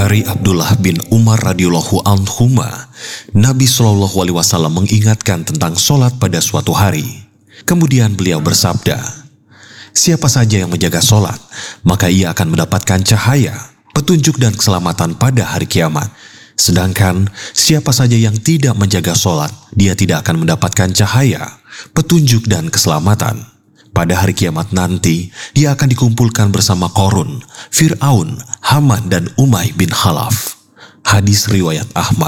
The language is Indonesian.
Dari Abdullah bin Umar radhiyallahu anhuma, Nabi Shallallahu alaihi wasallam mengingatkan tentang sholat pada suatu hari. Kemudian beliau bersabda, "Siapa saja yang menjaga sholat, maka ia akan mendapatkan cahaya, petunjuk dan keselamatan pada hari kiamat. Sedangkan siapa saja yang tidak menjaga sholat, dia tidak akan mendapatkan cahaya, petunjuk dan keselamatan. Pada hari kiamat nanti, dia akan dikumpulkan bersama Qarun, Fir'aun, Haman, dan Umay bin Khalaf." Hadis riwayat Ahmad.